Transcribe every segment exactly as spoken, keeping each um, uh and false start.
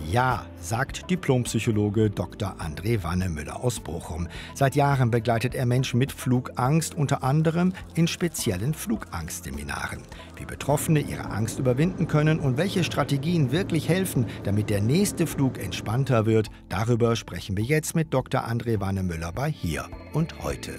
Ja, sagt Diplompsychologe Doktor André Wannemüller aus Bochum. Seit Jahren begleitet er Menschen mit Flugangst, unter anderem in speziellen Flugangstseminaren. Wie Betroffene ihre Angst überwinden können und welche Strategien wirklich helfen, damit der nächste Flug entspannter wird, darüber sprechen wir jetzt mit Doktor André Wannemüller bei Hier und Heute.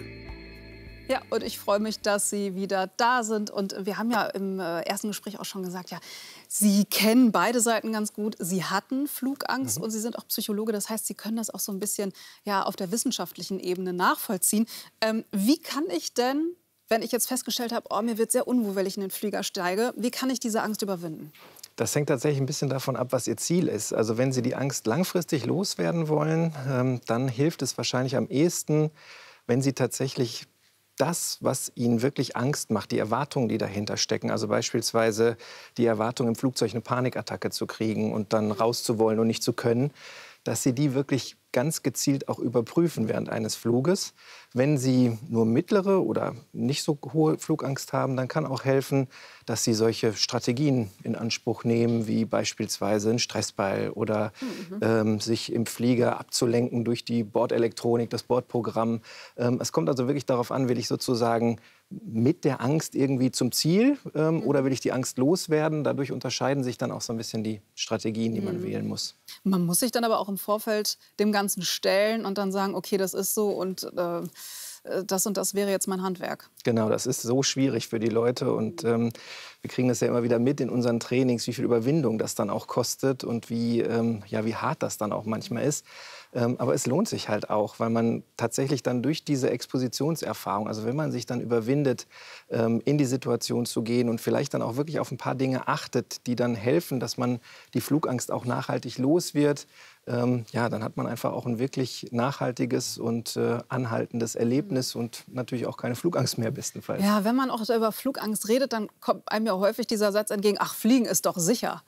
Ja, und ich freue mich, dass Sie wieder da sind. Und wir haben ja im äh, ersten Gespräch auch schon gesagt, ja, Sie kennen beide Seiten ganz gut. Sie hatten Flugangst mhm. und Sie sind auch Psychologe. Das heißt, Sie können das auch so ein bisschen ja, auf der wissenschaftlichen Ebene nachvollziehen. Ähm, wie kann ich denn, wenn ich jetzt festgestellt habe, oh, mir wird sehr unwohl, wenn ich in den Flieger steige, wie kann ich diese Angst überwinden? Das hängt tatsächlich ein bisschen davon ab, was Ihr Ziel ist. Also wenn Sie die Angst langfristig loswerden wollen, ähm, dann hilft es wahrscheinlich am ehesten, wenn Sie tatsächlich das, was Ihnen wirklich Angst macht, die Erwartungen, die dahinter stecken, also beispielsweise die Erwartung, im Flugzeug eine Panikattacke zu kriegen und dann rauszuwollen und nicht zu können, dass Sie die wirklich ganz gezielt auch überprüfen während eines Fluges. Wenn Sie nur mittlere oder nicht so hohe Flugangst haben, dann kann auch helfen, dass Sie solche Strategien in Anspruch nehmen, wie beispielsweise ein Stressball oder mhm. ähm, sich im Flieger abzulenken durch die Bordelektronik, das Bordprogramm. Ähm, es kommt also wirklich darauf an, will ich sozusagen mit der Angst irgendwie zum Ziel ähm, mhm. oder will ich die Angst loswerden? Dadurch unterscheiden sich dann auch so ein bisschen die Strategien, die man mhm. wählen muss. Man muss sich dann aber auch im Vorfeld dem Ganzen stellen und dann sagen, okay, das ist so und äh, das und das wäre jetzt mein Handwerk. Genau, das ist so schwierig für die Leute und ähm, wir kriegen das ja immer wieder mit in unseren Trainings, wie viel Überwindung das dann auch kostet und wie, ähm, ja, wie hart das dann auch manchmal ist. Ähm, aber es lohnt sich halt auch, weil man tatsächlich dann durch diese Expositionserfahrung, also wenn man sich dann überwindet, ähm, in die Situation zu gehen und vielleicht dann auch wirklich auf ein paar Dinge achtet, die dann helfen, dass man die Flugangst auch nachhaltig los wird, ähm, ja, dann hat man einfach auch ein wirklich nachhaltiges und äh, anhaltendes Erlebnis und natürlich auch keine Flugangst mehr bestenfalls. Ja, wenn man auch über Flugangst redet, dann kommt einem ja häufig dieser Satz entgegen, ach, Fliegen ist doch sicher.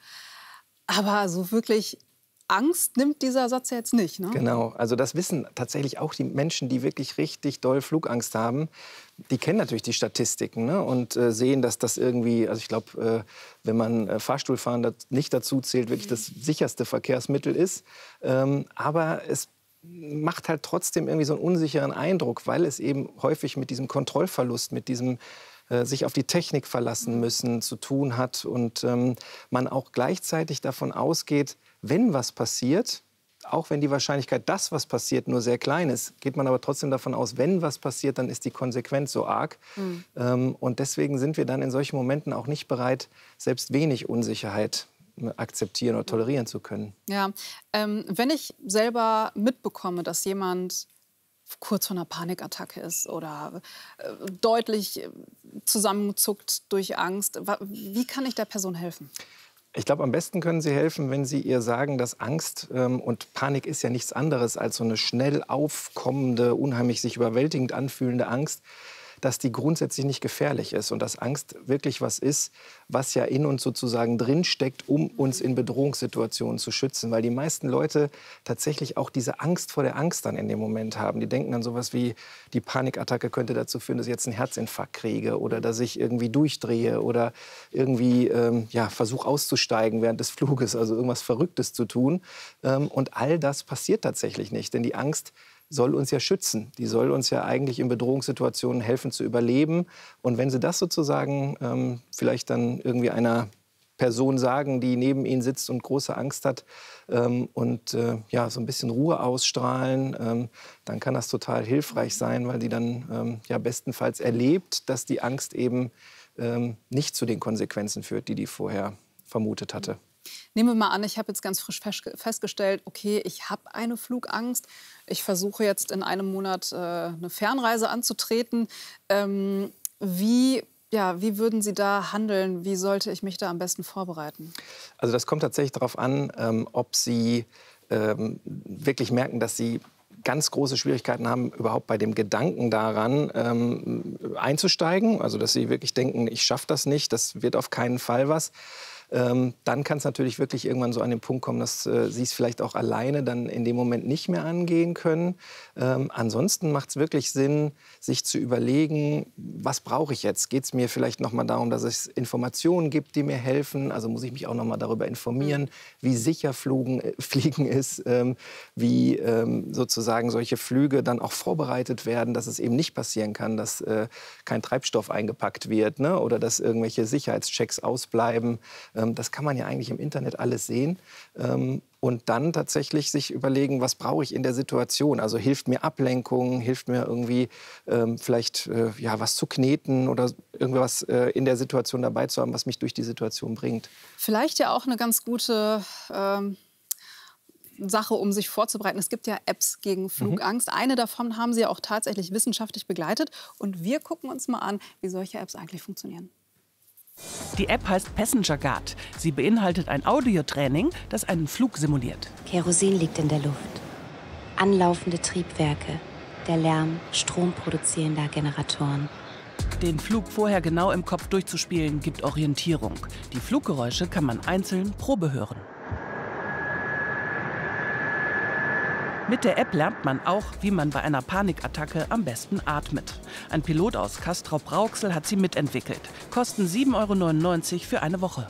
Aber so wirklich Angst nimmt dieser Satz ja jetzt nicht, ne? Genau, also das wissen tatsächlich auch die Menschen, die wirklich richtig doll Flugangst haben. Die kennen natürlich die Statistiken, ne? Und äh, sehen, dass das irgendwie, also ich glaube, äh, wenn man äh, Fahrstuhlfahren das nicht dazu zählt, wirklich das sicherste Verkehrsmittel ist. Ähm, aber es macht halt trotzdem irgendwie so einen unsicheren Eindruck, weil es eben häufig mit diesem Kontrollverlust, mit diesem äh, sich auf die Technik verlassen müssen, zu tun hat. Und ähm, man auch gleichzeitig davon ausgeht, wenn was passiert, auch wenn die Wahrscheinlichkeit, dass was passiert, nur sehr klein ist, geht man aber trotzdem davon aus, wenn was passiert, dann ist die Konsequenz so arg. Mhm. Ähm, und deswegen sind wir dann in solchen Momenten auch nicht bereit, selbst wenig Unsicherheit akzeptieren oder tolerieren zu können. Ja, ähm, wenn ich selber mitbekomme, dass jemand kurz vor einer Panikattacke ist oder äh, deutlich zusammenzuckt durch Angst, wie kann ich der Person helfen? Ich glaube, am besten können Sie helfen, wenn Sie ihr sagen, dass Angst ähm, und Panik ist ja nichts anderes als so eine schnell aufkommende, unheimlich sich überwältigend anfühlende Angst, dass die grundsätzlich nicht gefährlich ist und dass Angst wirklich was ist, was ja in uns sozusagen drinsteckt, um uns in Bedrohungssituationen zu schützen. Weil die meisten Leute tatsächlich auch diese Angst vor der Angst dann in dem Moment haben. Die denken dann sowas wie, die Panikattacke könnte dazu führen, dass ich jetzt einen Herzinfarkt kriege oder dass ich irgendwie durchdrehe oder irgendwie ähm, ja, versuche auszusteigen während des Fluges, also irgendwas Verrücktes zu tun. Ähm, und all das passiert tatsächlich nicht, denn die Angst soll uns ja schützen. Die soll uns ja eigentlich in Bedrohungssituationen helfen zu überleben. Und wenn Sie das sozusagen ähm, vielleicht dann irgendwie einer Person sagen, die neben Ihnen sitzt und große Angst hat ähm, und äh, ja, so ein bisschen Ruhe ausstrahlen, ähm, dann kann das total hilfreich sein, weil die dann ähm, ja bestenfalls erlebt, dass die Angst eben ähm, nicht zu den Konsequenzen führt, die die vorher vermutet hatte. Nehmen wir mal an, ich habe jetzt ganz frisch festgestellt, okay, ich habe eine Flugangst. Ich versuche jetzt in einem Monat äh, eine Fernreise anzutreten. Ähm, wie, ja, wie würden Sie da handeln? Wie sollte ich mich da am besten vorbereiten? Also das kommt tatsächlich darauf an, ähm, ob Sie ähm, wirklich merken, dass Sie ganz große Schwierigkeiten haben, überhaupt bei dem Gedanken daran ähm, einzusteigen. Also dass Sie wirklich denken, ich schaffe das nicht, das wird auf keinen Fall was. ähm, dann kann es natürlich wirklich irgendwann so an den Punkt kommen, dass äh, sie es vielleicht auch alleine dann in dem Moment nicht mehr angehen können. Ähm, ansonsten macht es wirklich Sinn, sich zu überlegen, was brauche ich jetzt? Geht es mir vielleicht noch mal darum, dass es Informationen gibt, die mir helfen? Also muss ich mich auch noch mal darüber informieren, wie sicher Flugen, äh, Fliegen ist, ähm, wie ähm, sozusagen solche Flüge dann auch vorbereitet werden, dass es eben nicht passieren kann, dass äh, kein Treibstoff eingepackt wird, ne? Oder dass irgendwelche Sicherheitschecks ausbleiben. Ähm, das kann man ja eigentlich im Internet alles sehen. Ähm, und dann tatsächlich sich überlegen, was brauche ich in der Situation? Also hilft mir Ablenkung, hilft mir irgendwie ähm, vielleicht äh, ja, was zu kneten oder irgendwas äh, in der Situation dabei zu haben, was mich durch die Situation bringt. Vielleicht ja auch eine ganz gute ähm Sache, um sich vorzubereiten. Es gibt ja Apps gegen Flugangst. Mhm. Eine davon haben Sie ja auch tatsächlich wissenschaftlich begleitet. Und wir gucken uns mal an, wie solche Apps eigentlich funktionieren. Die App heißt Passenger Guard. Sie beinhaltet ein Audiotraining, das einen Flug simuliert. Kerosin liegt in der Luft. Anlaufende Triebwerke. Der Lärm stromproduzierender Generatoren. Den Flug vorher genau im Kopf durchzuspielen, gibt Orientierung. Die Fluggeräusche kann man einzeln Probe hören. Mit der App lernt man auch, wie man bei einer Panikattacke am besten atmet. Ein Pilot aus Castrop-Rauxel hat sie mitentwickelt. Kosten sieben Euro neunundneunzig für eine Woche.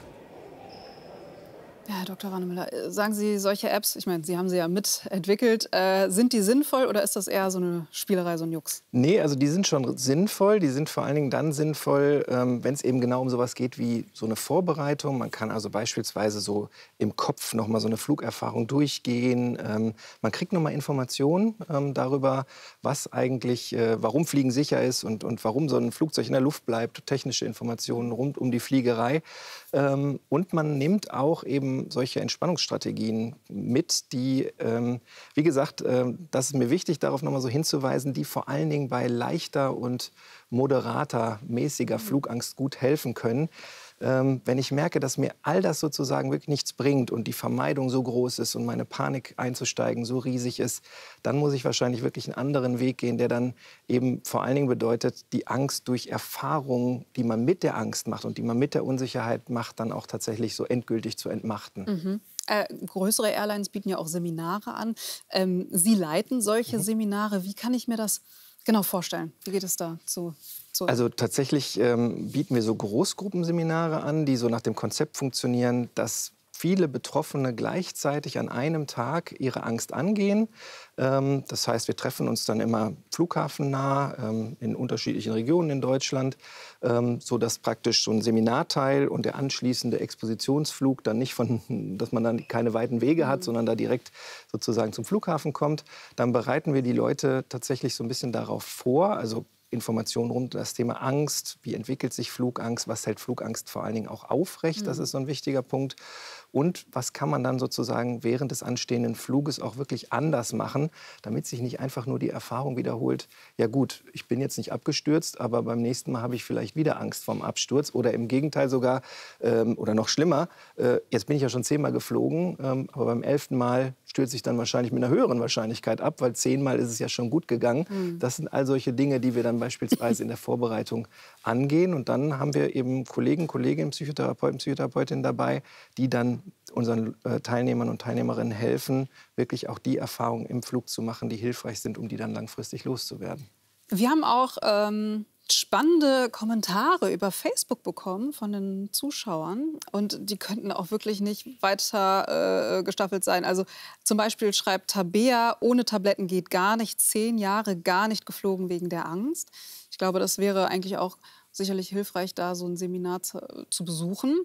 Ja, Herr Doktor Wannemüller, sagen Sie, solche Apps, ich meine, Sie haben sie ja mitentwickelt, äh, sind die sinnvoll oder ist das eher so eine Spielerei, so ein Jux? Nee, also die sind schon sinnvoll. Die sind vor allen Dingen dann sinnvoll, ähm, wenn es eben genau um sowas geht wie so eine Vorbereitung. Man kann also beispielsweise so im Kopf noch mal so eine Flugerfahrung durchgehen. Ähm, man kriegt noch mal Informationen ähm, darüber, was eigentlich, äh, warum Fliegen sicher ist und, und warum so ein Flugzeug in der Luft bleibt. Technische Informationen rund um die Fliegerei. Ähm, und man nimmt auch eben solche Entspannungsstrategien mit, die, ähm, wie gesagt, äh, das ist mir wichtig, darauf noch mal so hinzuweisen, die vor allen Dingen bei leichter und moderater, mäßiger Flugangst gut helfen können. Ähm, wenn ich merke, dass mir all das sozusagen wirklich nichts bringt und die Vermeidung so groß ist und meine Panik einzusteigen so riesig ist, dann muss ich wahrscheinlich wirklich einen anderen Weg gehen, der dann eben vor allen Dingen bedeutet, die Angst durch Erfahrungen, die man mit der Angst macht und die man mit der Unsicherheit macht, dann auch tatsächlich so endgültig zu entmachten. Mhm. Äh, größere Airlines bieten ja auch Seminare an. Ähm, Sie leiten solche mhm. Seminare. Wie kann ich mir das genau vorstellen? Wie geht es da so? So. Also tatsächlich ähm, bieten wir so Großgruppenseminare an, die so nach dem Konzept funktionieren, dass viele Betroffene gleichzeitig an einem Tag ihre Angst angehen. Ähm, das heißt, wir treffen uns dann immer flughafennah ähm, in unterschiedlichen Regionen in Deutschland, ähm, sodass praktisch so ein Seminarteil und der anschließende Expositionsflug dann nicht von, dass man dann keine weiten Wege hat, mhm. sondern da direkt sozusagen zum Flughafen kommt. Dann bereiten wir die Leute tatsächlich so ein bisschen darauf vor, also Informationen rund um das Thema Angst, wie entwickelt sich Flugangst, was hält Flugangst vor allen Dingen auch aufrecht, mhm. das ist so ein wichtiger Punkt. Und was kann man dann sozusagen während des anstehenden Fluges auch wirklich anders machen, damit sich nicht einfach nur die Erfahrung wiederholt, ja gut, ich bin jetzt nicht abgestürzt, aber beim nächsten Mal habe ich vielleicht wieder Angst vorm Absturz oder im Gegenteil sogar, ähm, oder noch schlimmer, äh, jetzt bin ich ja schon zehnmal geflogen, ähm, aber beim elften Mal stürze ich dann wahrscheinlich mit einer höheren Wahrscheinlichkeit ab, weil zehnmal ist es ja schon gut gegangen. Mhm. Das sind all solche Dinge, die wir dann beispielsweise in der Vorbereitung angehen. Und dann haben wir eben Kollegen, Kolleginnen, Psychotherapeuten, Psychotherapeutinnen dabei, die dann unseren äh, Teilnehmern und Teilnehmerinnen helfen, wirklich auch die Erfahrungen im Flug zu machen, die hilfreich sind, um die dann langfristig loszuwerden. Wir haben auch ähm, spannende Kommentare über Facebook bekommen von den Zuschauern. Und die könnten auch wirklich nicht weiter äh, gestaffelt sein. Also zum Beispiel schreibt Tabea, ohne Tabletten geht gar nicht, zehn Jahre gar nicht geflogen wegen der Angst. Ich glaube, das wäre eigentlich auch sicherlich hilfreich, da so ein Seminar zu, zu besuchen.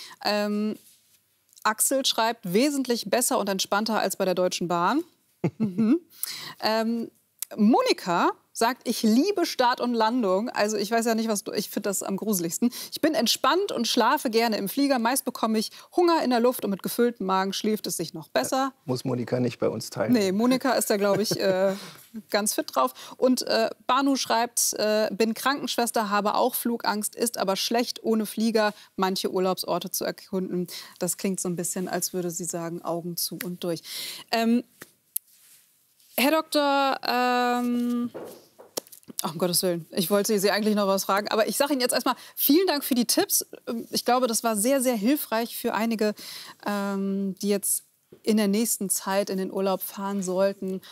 Ähm, Axel schreibt, wesentlich besser und entspannter als bei der Deutschen Bahn. mhm. ähm, Monika sagt, ich liebe Start und Landung. Also ich weiß ja nicht, was du, ich finde das am gruseligsten. Ich bin entspannt und schlafe gerne im Flieger. Meist bekomme ich Hunger in der Luft und mit gefülltem Magen schläft es sich noch besser. Äh, muss Monika nicht bei uns teilnehmen. Nee, Monika ist da, glaube ich, äh, ganz fit drauf. Und äh, Banu schreibt, äh, bin Krankenschwester, habe auch Flugangst, ist aber schlecht ohne Flieger manche Urlaubsorte zu erkunden. Das klingt so ein bisschen, als würde sie sagen, Augen zu und durch. Ähm, Herr Doktor ähm, Ach, um Gottes Willen. Ich wollte Sie eigentlich noch was fragen. Aber ich sage Ihnen jetzt erstmal vielen Dank für die Tipps. Ich glaube, das war sehr, sehr hilfreich für einige, ähm, die jetzt in der nächsten Zeit in den Urlaub fahren sollten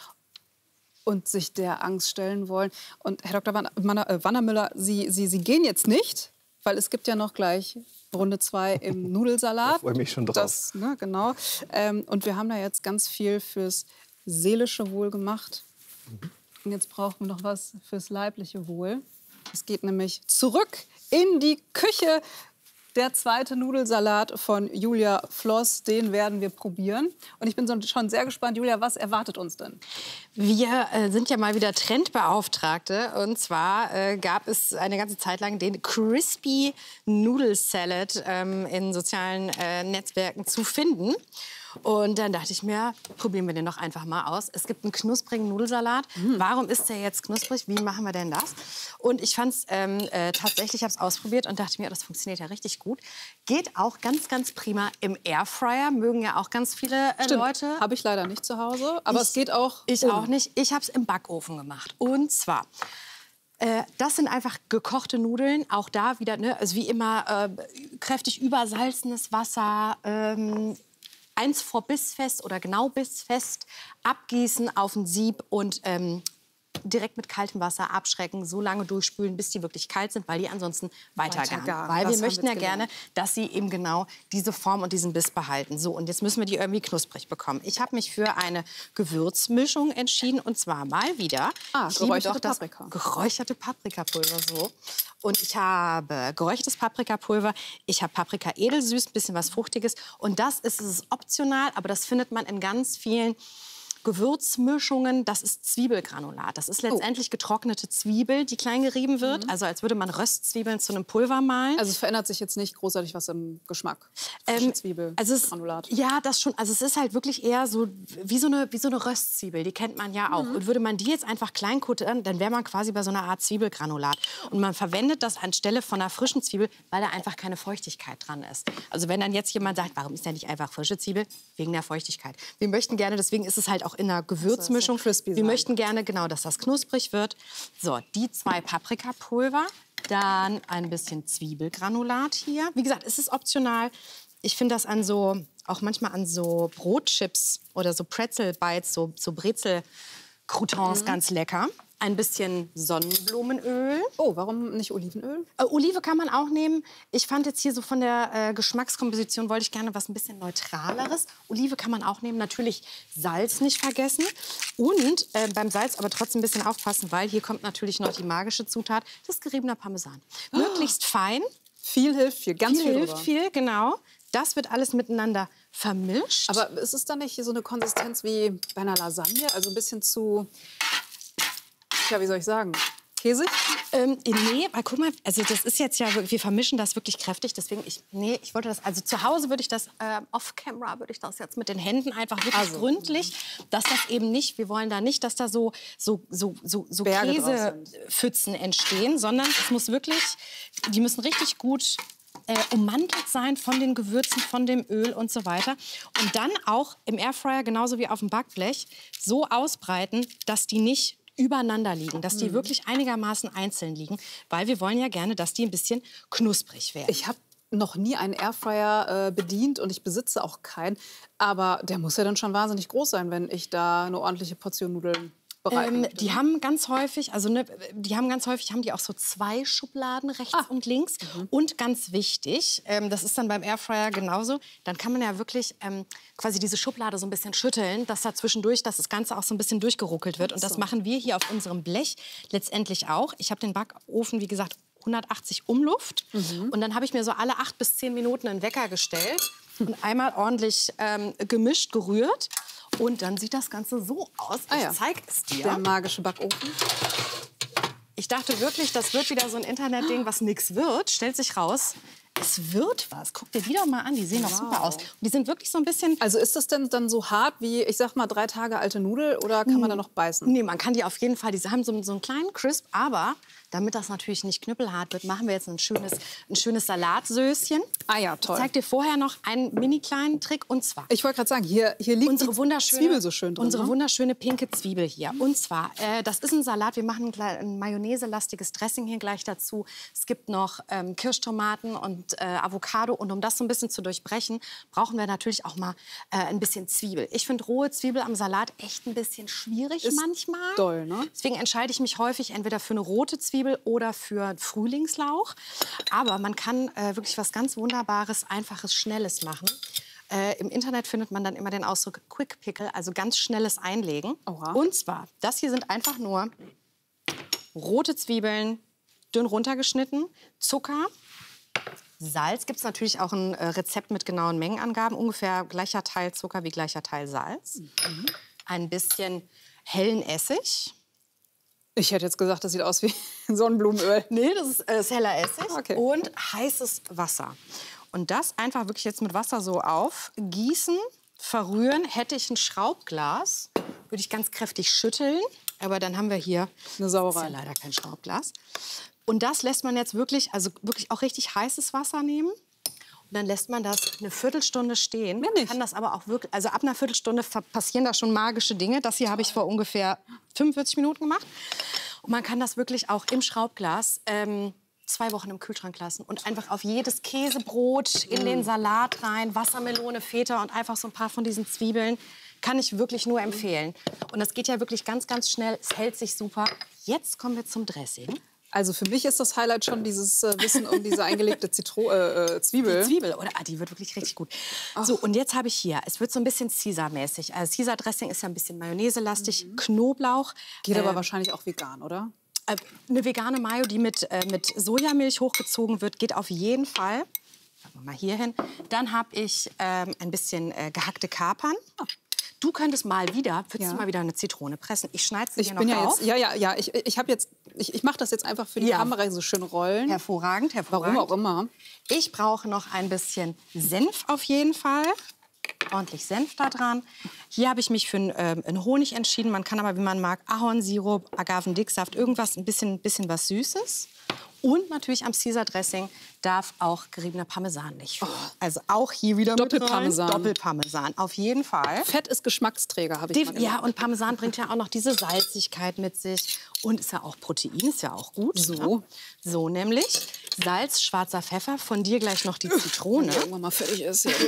und sich der Angst stellen wollen. Und Herr Doktor Wannermüller, Sie, Sie, Sie gehen jetzt nicht, weil es gibt ja noch gleich Runde zwei im Nudelsalat. Ich freue mich schon drauf. Das, ne, genau. Ähm, und wir haben da jetzt ganz viel fürs seelische Wohl gemacht. Mhm. Und jetzt brauchen wir noch was fürs leibliche Wohl. Es geht nämlich zurück in die Küche. Der zweite Nudelsalat von Julia Floss, den werden wir probieren. Und ich bin so schon sehr gespannt. Julia, was erwartet uns denn? Wir äh, sind ja mal wieder Trendbeauftragte. Und zwar äh, gab es eine ganze Zeit lang den Crispy Noodle Salad ähm, in sozialen äh, Netzwerken zu finden. Und dann dachte ich mir, probieren wir den doch einfach mal aus. Es gibt einen knusprigen Nudelsalat. Mhm. Warum ist der jetzt knusprig? Wie machen wir denn das? Und ich fand es ähm, äh, tatsächlich, ich habe es ausprobiert und dachte mir, das funktioniert ja richtig gut. Geht auch ganz, ganz prima im Airfryer. Mögen ja auch ganz viele äh, Leute. Habe ich leider nicht zu Hause, aber ich, es geht auch. Ich um. auch nicht. Ich habe es im Backofen gemacht. Und zwar... Das sind einfach gekochte Nudeln, auch da wieder, ne, also wie immer, äh, kräftig übersalzenes Wasser, ähm, eins vor bissfest oder genau bissfest, abgießen auf ein Sieb und ähm, direkt mit kaltem Wasser abschrecken, so lange durchspülen, bis die wirklich kalt sind, weil die ansonsten weitergaren. Weiter weil wir möchten ja gerne, dass sie eben genau diese Form und diesen Biss behalten. So, und jetzt müssen wir die irgendwie knusprig bekommen. Ich habe mich für eine Gewürzmischung entschieden und zwar mal wieder ah, geräucherte das Paprika. Geräucherte Paprikapulver, so. Und ich habe geräuchertes Paprikapulver, ich habe Paprika edelsüß, ein bisschen was Fruchtiges. Und das ist, ist optional, aber das findet man in ganz vielen Gewürzmischungen. Das ist Zwiebelgranulat. Das ist letztendlich getrocknete Zwiebel, die klein gerieben wird. Mhm. Also als würde man Röstzwiebeln zu einem Pulver mahlen. Also es verändert sich jetzt nicht großartig was im Geschmack. Ähm, Zwiebelgranulat. Also ja, das schon. Also es ist halt wirklich eher so wie so eine, wie so eine Röstzwiebel. Die kennt man ja auch. Mhm. Und würde man die jetzt einfach klein kuttern, dann wäre man quasi bei so einer Art Zwiebelgranulat. Und man verwendet das anstelle von einer frischen Zwiebel, weil da einfach keine Feuchtigkeit dran ist. Also wenn dann jetzt jemand sagt, warum ist denn nicht einfach frische Zwiebel? Wegen der Feuchtigkeit. Wir möchten gerne, deswegen ist es halt auch in einer Gewürzmischung. Also wir möchten gerne, genau, dass das knusprig wird. So, die zwei Paprikapulver, dann ein bisschen Zwiebelgranulat hier. Wie gesagt, es ist optional. Ich finde das an so, auch manchmal an so Brotchips oder so Pretzel-Bites, so, so Brezel-Croutons mhm. ganz lecker. Ein bisschen Sonnenblumenöl. Oh, warum nicht Olivenöl? Äh, Olive kann man auch nehmen. Ich fand jetzt hier so von der äh, Geschmackskomposition, wollte ich gerne was ein bisschen Neutraleres. Olive kann man auch nehmen. Natürlich Salz nicht vergessen. Und äh, beim Salz aber trotzdem ein bisschen aufpassen, weil hier kommt natürlich noch die magische Zutat, das geriebener Parmesan. Oh. Möglichst fein. Viel hilft viel, ganz viel. Viel hilft drüber. viel, genau. Das wird alles miteinander vermischt. Aber ist es dann nicht so eine Konsistenz wie bei einer Lasagne? Also ein bisschen zu... Ja, wie soll ich sagen? Käsig? Ähm, nee, weil guck mal, also das ist jetzt ja, wir vermischen das wirklich kräftig, deswegen, ich, nee, ich wollte das, also zu Hause würde ich das, äh, off-camera würde ich das jetzt mit den Händen einfach wirklich also, gründlich, dass das eben nicht, wir wollen da nicht, dass da so, so, so, so, so Käsepfützen entstehen, sondern es muss wirklich, die müssen richtig gut Äh, ummantelt sein von den Gewürzen, von dem Öl und so weiter. Und dann auch im Airfryer, genauso wie auf dem Backblech, so ausbreiten, dass die nicht übereinander liegen, dass die wirklich einigermaßen einzeln liegen, weil wir wollen ja gerne, dass die ein bisschen knusprig werden. Ich habe noch nie einen Airfryer äh, bedient und ich besitze auch keinen, aber der muss ja dann schon wahnsinnig groß sein, wenn ich da eine ordentliche Portion Nudeln Ähm, die haben ganz häufig, also ne, die haben ganz häufig haben die auch so zwei Schubladen rechts ah. und links. Mhm. Und ganz wichtig, ähm, das ist dann beim Airfryer genauso, dann kann man ja wirklich ähm, quasi diese Schublade so ein bisschen schütteln, dass da zwischendurch, dass das Ganze auch so ein bisschen durchgeruckelt wird. Und das machen wir hier auf unserem Blech letztendlich auch. Ich habe den Backofen, wie gesagt, hundertachtzig Umluft. Mhm. Und dann habe ich mir so alle acht bis zehn Minuten einen Wecker gestellt und einmal ordentlich ähm, gemischt, gerührt. Und dann sieht das Ganze so aus. Ah, ja. Ich zeig es dir. Der magische Backofen. Ich dachte wirklich, das wird wieder so ein Internetding, was nix wird. Stellt sich raus, es wird was. Guck dir die doch mal an, die sehen doch super aus. Und die sind wirklich so ein bisschen... Also ist das denn dann so hart wie, ich sag mal, drei Tage alte Nudel oder kann man da noch beißen? Nee, man kann die auf jeden Fall, die haben so, so einen kleinen Crisp, aber damit das natürlich nicht knüppelhart wird, machen wir jetzt ein schönes, ein schönes Salatsöschen. Ah ja, toll. Ich zeig dir vorher noch einen mini kleinen Trick und zwar... Ich wollte gerade sagen, hier, hier liegt unsere die wunderschöne, Zwiebel so schön drin. Unsere ne? wunderschöne pinke Zwiebel hier. Und zwar, äh, das ist ein Salat, wir machen ein, klein- ein mayonnaise-lastiges Dressing hier gleich dazu. Es gibt noch ähm, Kirschtomaten und äh, Avocado. Und um das so ein bisschen zu durchbrechen, brauchen wir natürlich auch mal äh, ein bisschen Zwiebel. Ich finde rohe Zwiebel am Salat echt ein bisschen schwierig Ist manchmal. doll, ne? Deswegen entscheide ich mich häufig entweder für eine rote Zwiebel oder für Frühlingslauch. Aber man kann äh, wirklich was ganz Wunderbares, Einfaches, Schnelles machen. Äh, Im Internet findet man dann immer den Ausdruck Quick Pickle, also ganz schnelles Einlegen. Oha. Und zwar, das hier sind einfach nur rote Zwiebeln, dünn runtergeschnitten, Zucker, Salz. Gibt es natürlich auch ein äh, Rezept mit genauen Mengenangaben. Ungefähr gleicher Teil Zucker wie gleicher Teil Salz. Mhm. Ein bisschen hellen Essig. Ich hätte jetzt gesagt, das sieht aus wie Sonnenblumenöl. Nee, das ist, äh, das ist heller Essig. Okay. Und heißes Wasser. Und das einfach wirklich jetzt mit Wasser so aufgießen, verrühren. Hätte ich ein Schraubglas, würde ich ganz kräftig schütteln. Aber dann haben wir hier Eine Sauerei. ist ja leider kein Schraubglas. Und das lässt man jetzt wirklich, also wirklich auch richtig heißes Wasser nehmen. Und dann lässt man das eine Viertelstunde stehen. Mehr nicht. Kann das aber auch wirklich, also ab einer Viertelstunde passieren da schon magische Dinge. Das hier habe ich vor ungefähr fünfundvierzig Minuten gemacht. Und man kann das wirklich auch im Schraubglas ähm, zwei Wochen im Kühlschrank lassen und einfach auf jedes Käsebrot in den Salat rein, Wassermelone, Feta und einfach so ein paar von diesen Zwiebeln. Kann ich wirklich nur empfehlen. Und das geht ja wirklich ganz, ganz schnell. Es hält sich super. Jetzt kommen wir zum Dressing. Also für mich ist das Highlight schon dieses äh, Wissen um diese eingelegte Zitro äh, äh, Zwiebel. Die Zwiebel, oder? Ah, die wird wirklich richtig gut. So, und jetzt habe ich hier, es wird so ein bisschen Caesar-mäßig. Also Caesar-Dressing ist ja ein bisschen Mayonnaise-lastig, mhm. Knoblauch. Geht äh, aber wahrscheinlich auch vegan, oder? Äh, eine vegane Mayo, die mit, äh, mit Sojamilch hochgezogen wird, geht auf jeden Fall. Schauen wir mal hier hin. Dann habe ich ähm, ein bisschen äh, gehackte Kapern. Oh. Du könntest mal wieder, würdest Ja. du mal wieder eine Zitrone pressen? Ich schneide sie Ich hier bin noch ja auf. jetzt, ja, ja, ja. Ich, ich habe jetzt, ich, ich mache das jetzt einfach für die Ja. Kamera so schön rollen. Hervorragend, hervorragend. Warum auch immer. Ich brauche noch ein bisschen Senf auf jeden Fall. Ordentlich Senf da dran. Hier habe ich mich für einen, ähm, einen Honig entschieden. Man kann aber, wie man mag, Ahornsirup, Agavendicksaft, irgendwas, ein bisschen, bisschen was Süßes. Und natürlich am Caesar-Dressing darf auch geriebener Parmesan nicht fehlen. Oh. Also auch hier wieder mit rein. Doppelparmesan. Doppelparmesan, auf jeden Fall. Fett ist Geschmacksträger, habe ich Die, mal gelernt. ja, und Parmesan bringt ja auch noch diese Salzigkeit mit sich. Und ist ja auch Protein, ist ja auch gut. So. Ne? So nämlich Salz, schwarzer Pfeffer, von dir gleich noch die Zitrone. Wenn irgendwann mal fertig ist. Ja.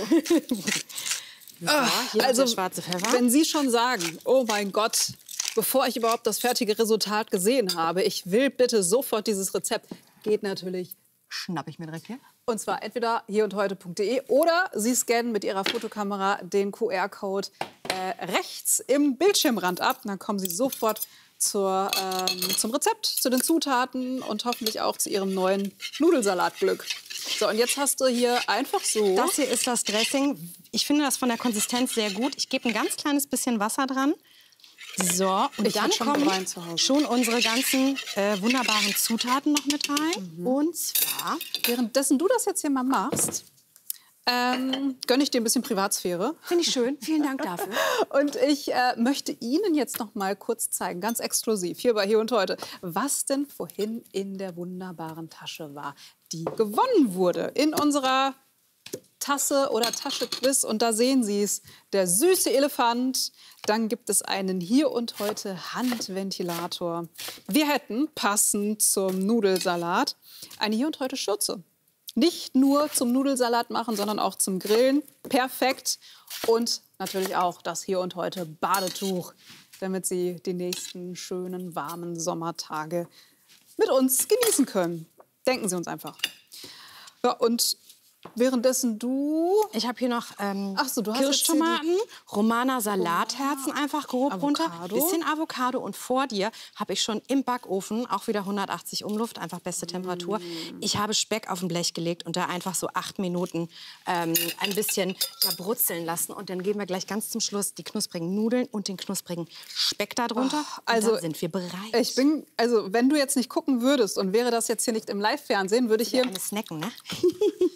So, hier Also, der schwarze Pfeffer. wenn Sie schon sagen, oh mein Gott, bevor ich überhaupt das fertige Resultat gesehen habe, ich will bitte sofort dieses Rezept, geht natürlich. Schnapp ich mir direkt hier. Und zwar entweder hier und heute punkt de oder Sie scannen mit Ihrer Fotokamera den Q R-Code äh, rechts im Bildschirmrand ab. Dann kommen Sie sofort zur, ähm, zum Rezept, zu den Zutaten und hoffentlich auch zu Ihrem neuen Nudelsalatglück. So, und jetzt hast du hier einfach so... Das hier ist das Dressing. Ich finde das von der Konsistenz sehr gut. Ich gebe ein ganz kleines bisschen Wasser dran. So, und Ich dann hab schon kommen Brei zu Hause. schon unsere ganzen äh, wunderbaren Zutaten noch mit rein. Mhm. Und zwar... Währenddessen du das jetzt hier mal machst, ähm, gönne ich dir ein bisschen Privatsphäre. Finde ich schön. Vielen Dank dafür. Und ich äh, möchte Ihnen jetzt noch mal kurz zeigen, ganz exklusiv, hier bei Hier und Heute, was denn vorhin in der wunderbaren Tasche war, die gewonnen wurde in unserer Tasse oder Tasche-Quiz. Und da sehen Sie es, der süße Elefant. Dann gibt es einen Hier und Heute Handventilator. Wir hätten, passend zum Nudelsalat, eine Hier und Heute Schürze. Nicht nur zum Nudelsalat machen, sondern auch zum Grillen. Perfekt. Und natürlich auch das Hier und Heute Badetuch, damit Sie die nächsten schönen, warmen Sommertage mit uns genießen können. Denken Sie uns einfach. Ja, und währenddessen du... Ich habe hier noch ähm, Ach so, du hast jetzt hier Kirschtomaten, Romana Salatherzen einfach grob runter, Avocado. bisschen Avocado und vor dir habe ich schon im Backofen auch wieder hundertachtzig Umluft, einfach beste Temperatur. Ich habe Speck auf ein Blech gelegt und da einfach so acht Minuten ähm, ein bisschen ja, brutzeln lassen und dann geben wir gleich ganz zum Schluss die knusprigen Nudeln und den knusprigen Speck darunter. Oh, also und dann sind wir bereit. Ich bin, also wenn du jetzt nicht gucken würdest und wäre das jetzt hier nicht im Live-Fernsehen, würde ich hier... Eine Snacken, ne?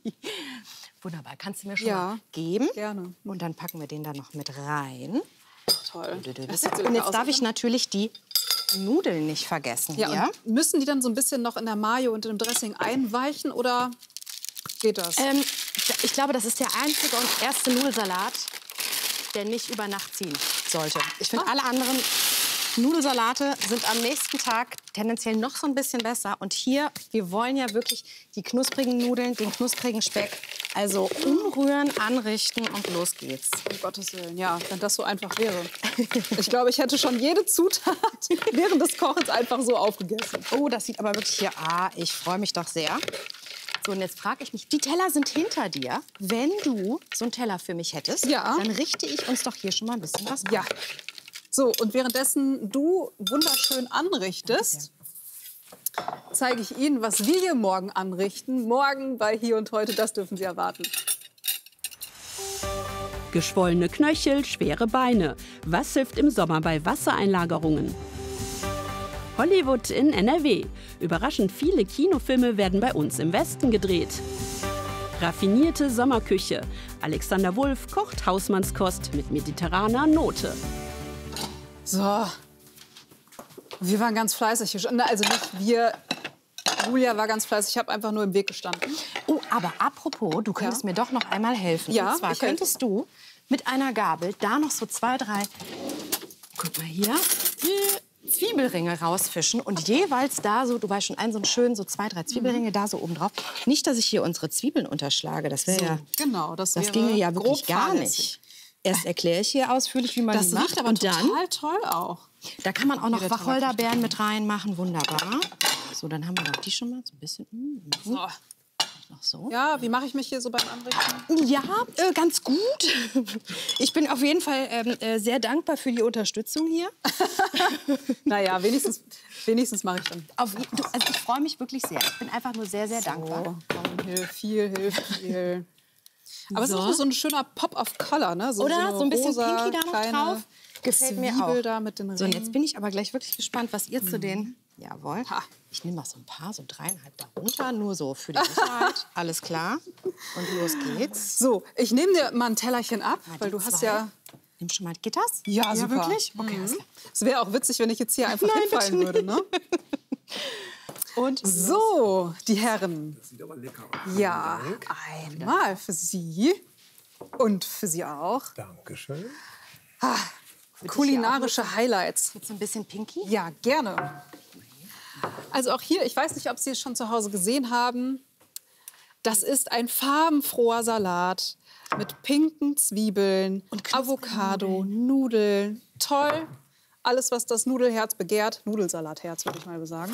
Wunderbar, kannst du mir schon Ja. mal geben? Gerne. Und dann packen wir den da noch mit rein. Toll. Das und jetzt darf ich natürlich die Nudeln nicht vergessen Ja, hier. und müssen die dann so ein bisschen noch in der Mayo und im Dressing einweichen oder geht das? Ähm, ich glaube, das ist der einzige und erste Nudelsalat, der nicht über Nacht ziehen sollte. Ich finde, Ah. alle anderen Nudelsalate sind am nächsten Tag tendenziell noch so ein bisschen besser. Und hier, wir wollen ja wirklich die knusprigen Nudeln, den knusprigen Speck. Also umrühren, anrichten und los geht's. Um Gottes Willen, ja, wenn das so einfach wäre. Ich glaube, ich hätte schon jede Zutat während des Kochens einfach so aufgegessen. Oh, das sieht aber wirklich hier... Ah, ich freue mich doch sehr. So, und jetzt frage ich mich, die Teller sind hinter dir. Wenn du so einen Teller für mich hättest, Ja. dann richte ich uns doch hier schon mal ein bisschen was Ja. an. So, und währenddessen du wunderschön anrichtest, zeige ich Ihnen, was wir hier morgen anrichten. Morgen bei Hier und Heute, das dürfen Sie erwarten. Geschwollene Knöchel, schwere Beine. Was hilft im Sommer bei Wassereinlagerungen? Hollywood in N R W. Überraschend viele Kinofilme werden bei uns im Westen gedreht. Raffinierte Sommerküche. Alexander Wulff kocht Hausmannskost mit mediterraner Note. So, wir waren ganz fleißig. Na, also nicht wir, Julia war ganz fleißig. Ich habe einfach nur im Weg gestanden. Oh, aber apropos, du könntest Ja. mir doch noch einmal helfen. Ja, Und zwar ich helfe. könntest du mit einer Gabel da noch so zwei, drei, guck mal hier, äh, Zwiebelringe rausfischen und jeweils da so, du weißt schon, einen so einen schönen, so zwei, drei Zwiebelringe da so oben drauf. Nicht, dass ich hier unsere Zwiebeln unterschlage, das wäre ja, Genau, das, das wäre ginge ja wirklich grob gar fahrlässig. nicht. Erst erkläre ich hier ausführlich, wie man Das die macht riecht aber und dann, total toll auch. da kann man auch noch der Wacholderbeeren mit reinmachen, wunderbar. So, dann haben wir doch die schon mal so ein bisschen, mm, So. noch so. Ja, wie mache ich mich hier so beim Anrichten? Ja, äh, ganz gut. Ich bin auf jeden Fall ähm, äh, sehr dankbar für die Unterstützung hier. Naja, wenigstens, wenigstens mache ich dann. Auf, du, also ich freue mich wirklich sehr. Ich bin einfach nur sehr, sehr dankbar. So, komm, hilf, viel, hilf, viel. Aber es So. ist auch so ein schöner Pop of Color, ne? So, Oder? eine So ein bisschen rosa, Pinky da noch kleine drauf. Gefällt mir Zwiebel auch. da mit den So, und Ringen. jetzt bin ich aber gleich wirklich gespannt, was ihr zu den... Jawohl. Ha. Ich nehme mal so ein paar, so dreieinhalb darunter, nur so für die Sicherheit. Alles klar. Und los geht's. So, ich nehme dir mal ein Tellerchen ab, Mal weil die du hast zwei. ja... Nimm schon mal Gitters? Ja, super. wirklich? Okay, alles klar. Es wäre auch witzig, wenn ich jetzt hier einfach Nein, hinfallen bitte würde, ne? Und So, die Herren. Das sieht aber lecker aus. Ja, einmal für Sie und für Sie auch. Dankeschön. Kulinarische Highlights. jetzt so ein bisschen Pinky. Ja, gerne. Also auch hier, ich weiß nicht, ob Sie es schon zu Hause gesehen haben. Das ist ein farbenfroher Salat mit pinken Zwiebeln, Avocado, Nudeln. Toll. Alles, was das Nudelherz begehrt. Nudelsalatherz, würde ich mal sagen.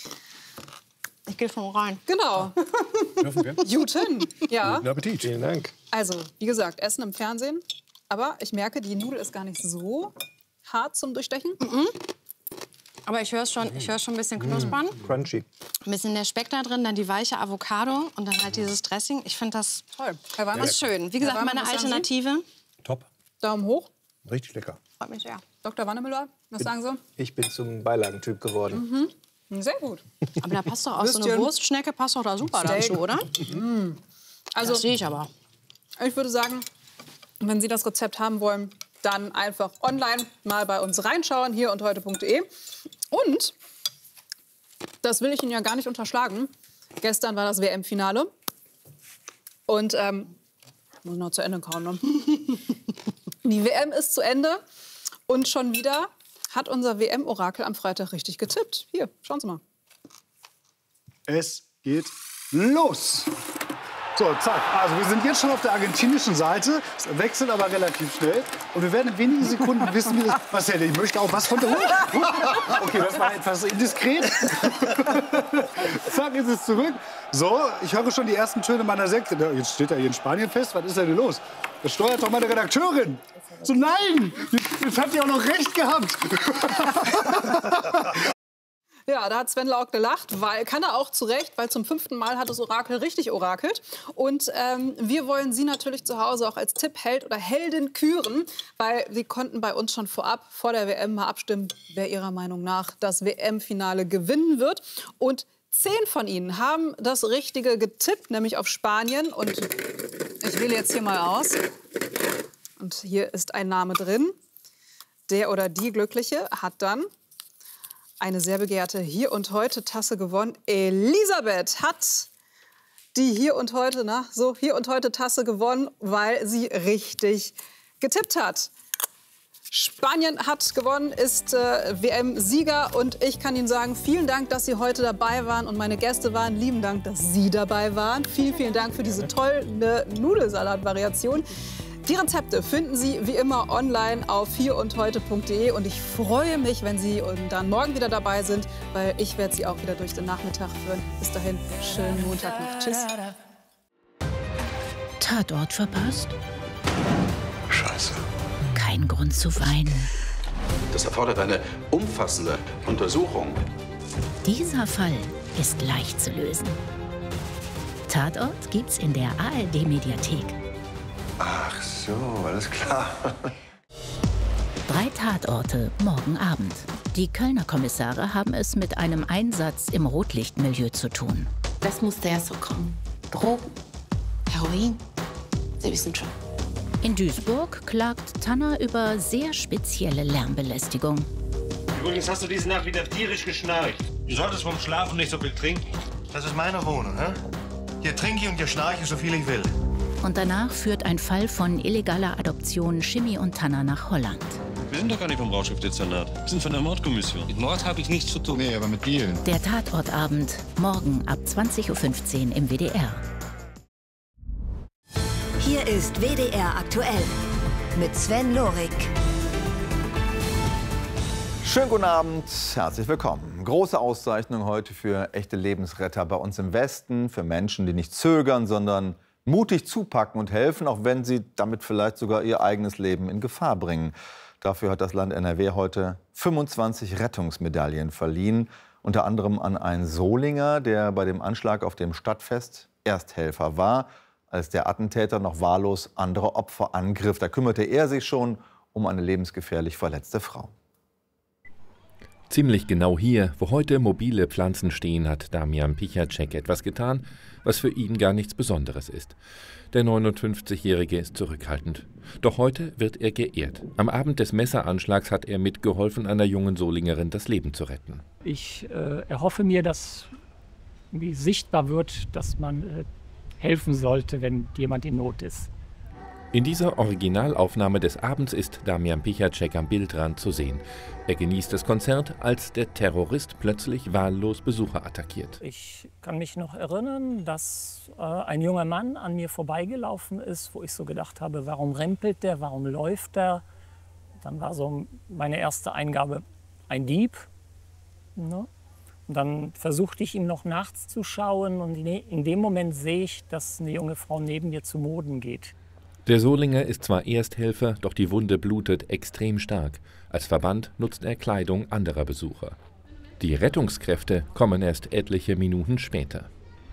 Ich gehe schon rein. Genau. Dürfen wir? Guten. Ja. Guten Appetit. Vielen Dank. Also, wie gesagt, Essen im Fernsehen. Aber ich merke, die Nudel ist gar nicht so hart zum Durchstechen. Aber ich höre schon, ich höre schon ein bisschen knuspern. Crunchy. Ein bisschen der Speck da drin, dann die weiche Avocado und dann halt dieses Dressing. Ich finde das, Toll. Herr Weimann, das ist schön. Wie gesagt, Herr Weimann, meine was sagen Sie? Alternative. Top. Daumen hoch. Richtig lecker. Freut mich sehr. Doktor Wannemüller, was sagen Sie? Ich bin zum Beilagentyp geworden. Sehr gut. Aber da passt doch auch so eine Würstchen. Wurstschnecke, passt doch da super dazu, oder? Also, Das sehe ich aber. ich würde sagen, wenn Sie das Rezept haben wollen, dann einfach online mal bei uns reinschauen, hier und heute punkt de. Und, das will ich Ihnen ja gar nicht unterschlagen, gestern war das W M-Finale. Und, ähm, muss noch zu Ende kauen, ne? Die W M ist zu Ende und schon wieder hat unser W M-Orakel am Freitag richtig getippt. Hier, schauen Sie mal. Es geht los. So, zack. Also wir sind jetzt schon auf der argentinischen Seite. Es wechselt aber relativ schnell. Und wir werden in wenigen Sekunden wissen, wie das... Was denn? Ich möchte auch was von der... Okay, das war etwas indiskret. Zack, ist es zurück. So, ich höre schon die ersten Töne meiner Sekte. Jetzt steht er hier in Spanien fest. Was ist denn los? Das steuert doch meine Redakteurin. So, nein! Jetzt hat die auch noch recht gehabt. Ja, da hat Sven Lauk gelacht, weil kann er auch zu Recht, weil zum fünften Mal hat das Orakel richtig orakelt. Und ähm, wir wollen Sie natürlich zu Hause auch als Tippheld oder Heldin küren, weil Sie konnten bei uns schon vorab vor der W M mal abstimmen, wer Ihrer Meinung nach das W M-Finale gewinnen wird. Und Zehn von Ihnen haben das Richtige getippt, nämlich auf Spanien. Und ich wähle jetzt hier mal aus. Und hier ist ein Name drin. Der oder die Glückliche hat dann eine sehr begehrte Hier und Heute Tasse gewonnen. Elisabeth hat die Hier und Heute, na, so Hier und Heute Tasse gewonnen, weil sie richtig getippt hat. Spanien hat gewonnen, ist äh, W M-Sieger und ich kann Ihnen sagen, vielen Dank, dass Sie heute dabei waren und meine Gäste waren. Lieben Dank, dass Sie dabei waren. Vielen, vielen Dank für diese tolle Nudelsalat-Variation. Die Rezepte finden Sie wie immer online auf hier und heute punkt de und ich freue mich, wenn Sie dann morgen wieder dabei sind, weil ich werde Sie auch wieder durch den Nachmittag führen. Bis dahin, schönen Montag noch. Tschüss. Tatort verpasst? Scheiße. Kein Grund zu weinen. Das erfordert eine umfassende Untersuchung. Dieser Fall ist leicht zu lösen. Tatort gibt's in der A R D-Mediathek. Ach so, alles klar. Drei Tatorte morgen Abend. Die Kölner Kommissare haben es mit einem Einsatz im Rotlichtmilieu zu tun. Das musste ja so kommen. Drogen, Heroin, Sie wissen schon. In Duisburg klagt Tanner über sehr spezielle Lärmbelästigung. Übrigens hast du diese Nacht wieder tierisch geschnarcht. Du solltest vom Schlafen nicht so viel trinken. Das ist meine Wohnung, ne? Hier trinke ich und hier schnarche ich so viel ich will. Und danach führt ein Fall von illegaler Adoption Schimmi und Tanner nach Holland. Wir sind doch gar nicht vom Rauschgiftdezernat. Wir sind von der Mordkommission. Mit Mord habe ich nichts zu tun. Nee, aber mit Dealen. Der Tatortabend, morgen ab zwanzig Uhr fünfzehn im W D R. Hier ist W D R aktuell mit Sven Lorik. Schönen guten Abend, herzlich willkommen. Große Auszeichnung heute für echte Lebensretter bei uns im Westen, für Menschen, die nicht zögern, sondern mutig zupacken und helfen, auch wenn sie damit vielleicht sogar ihr eigenes Leben in Gefahr bringen. Dafür hat das Land N R W heute fünfundzwanzig Rettungsmedaillen verliehen, unter anderem an einen Solinger, der bei dem Anschlag auf dem Stadtfest Ersthelfer war, als der Attentäter noch wahllos andere Opfer angriff. Da kümmerte er sich schon um eine lebensgefährlich verletzte Frau. Ziemlich genau hier, wo heute mobile Pflanzen stehen, hat Damian Pichacek etwas getan, was für ihn gar nichts Besonderes ist. Der neunundfünfzigjährige ist zurückhaltend. Doch heute wird er geehrt. Am Abend des Messeranschlags hat er mitgeholfen, einer jungen Solingerin das Leben zu retten. Ich äh, erhoffe mir, dass irgendwie sichtbar wird, dass man äh, helfen sollte, wenn jemand in Not ist. In dieser Originalaufnahme des Abends ist Damian Pichacek am Bildrand zu sehen. Er genießt das Konzert, als der Terrorist plötzlich wahllos Besucher attackiert. Ich kann mich noch erinnern, dass äh, ein junger Mann an mir vorbeigelaufen ist, wo ich so gedacht habe, warum rempelt der, warum läuft der? Dann war so meine erste Eingabe, ein Dieb. Ne? Und dann versuchte ich ihm noch nachts zu schauen und in dem Moment sehe ich, dass eine junge Frau neben mir zu Boden geht. Der Solinger ist zwar Ersthelfer, doch die Wunde blutet extrem stark. Als Verband nutzt er Kleidung anderer Besucher. Die Rettungskräfte kommen erst etliche Minuten später.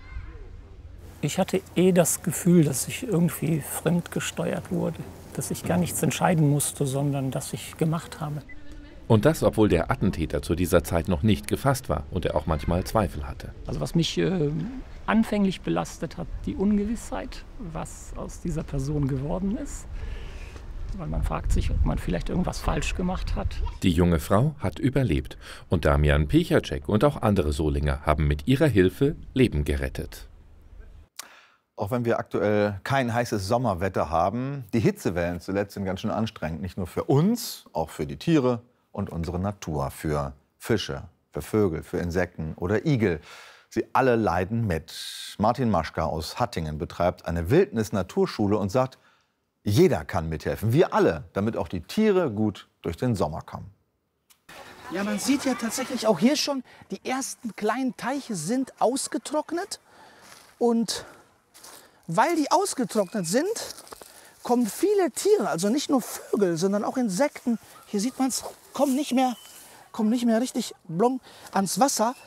Ich hatte eh das Gefühl, dass ich irgendwie fremdgesteuert wurde. Dass ich gar nichts entscheiden musste, sondern dass ich gemacht habe. Und das, obwohl der Attentäter zu dieser Zeit noch nicht gefasst war und er auch manchmal Zweifel hatte. Also was mich äh, anfänglich belastet hat, die Ungewissheit, was aus dieser Person geworden ist. Weil man fragt sich, ob man vielleicht irgendwas falsch gemacht hat. Die junge Frau hat überlebt. Und Damian Pichacek und auch andere Solinger haben mit ihrer Hilfe Leben gerettet. Auch wenn wir aktuell kein heißes Sommerwetter haben, die Hitzewellen zuletzt sind ganz schön anstrengend. Nicht nur für uns, auch für die Tiere und unsere Natur, für Fische, für Vögel, für Insekten oder Igel. Sie alle leiden mit. Martin Maschka aus Hattingen betreibt eine Wildnis-Naturschule und sagt, jeder kann mithelfen, wir alle, damit auch die Tiere gut durch den Sommer kommen. Ja, man sieht ja tatsächlich auch hier schon, die ersten kleinen Teiche sind ausgetrocknet. Und weil die ausgetrocknet sind, kommen viele Tiere, also nicht nur Vögel, sondern auch Insekten, hier sieht man es, kommen nicht mehr, kommen nicht mehr richtig blong ans Wasser.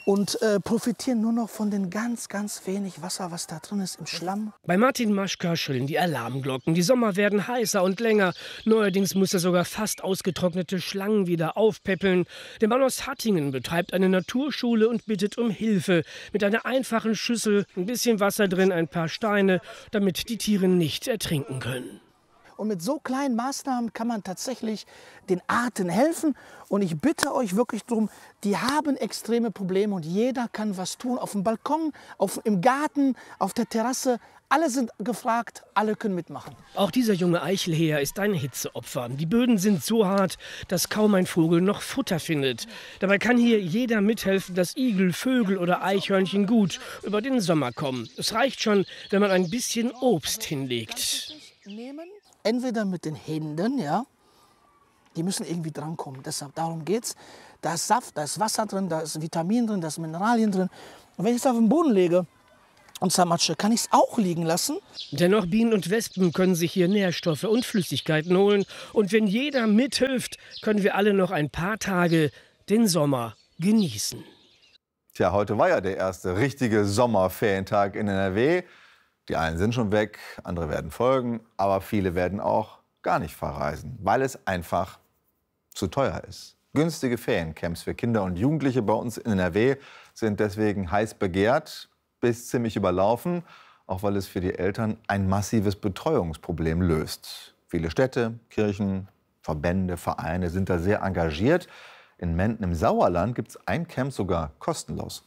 und äh, profitieren nur noch von den ganz, ganz wenig Wasser, was da drin ist im Schlamm. Bei Martin Maschka schrillen die Alarmglocken. Die Sommer werden heißer und länger. Neuerdings muss er sogar fast ausgetrocknete Schlangen wieder aufpäppeln. Der Mann aus Hattingen betreibt eine Naturschule und bittet um Hilfe. Mit einer einfachen Schüssel, ein bisschen Wasser drin, ein paar Steine, damit die Tiere nicht ertrinken können. Und mit so kleinen Maßnahmen kann man tatsächlich den Arten helfen. Und ich bitte euch wirklich darum, die haben extreme Probleme und jeder kann was tun. Auf dem Balkon, auf, im Garten, auf der Terrasse. Alle sind gefragt, alle können mitmachen. Auch dieser junge Eichelheer ist ein Hitzeopfer. Die Böden sind so hart, dass kaum ein Vogel noch Futter findet. Dabei kann hier jeder mithelfen, dass Igel, Vögel oder Eichhörnchen gut über den Sommer kommen. Es reicht schon, wenn man ein bisschen Obst hinlegt. Entweder mit den Händen, ja, die müssen irgendwie drankommen. Deshalb, darum geht's. Da ist Saft, da ist Wasser drin, da ist Vitamin drin, da ist Mineralien drin. Und wenn ich es auf den Boden lege und zermatsche, kann ich es auch liegen lassen. Dennoch Bienen und Wespen können sich hier Nährstoffe und Flüssigkeiten holen. Und wenn jeder mithilft, können wir alle noch ein paar Tage den Sommer genießen. Tja, heute war ja der erste richtige Sommerferientag in N R W. Die einen sind schon weg, andere werden folgen, aber viele werden auch gar nicht verreisen, weil es einfach zu teuer ist. Günstige Feriencamps für Kinder und Jugendliche bei uns in N R W sind deswegen heiß begehrt bis ziemlich überlaufen, auch weil es für die Eltern ein massives Betreuungsproblem löst. Viele Städte, Kirchen, Verbände, Vereine sind da sehr engagiert. In Menden im Sauerland gibt es ein Camp sogar kostenlos.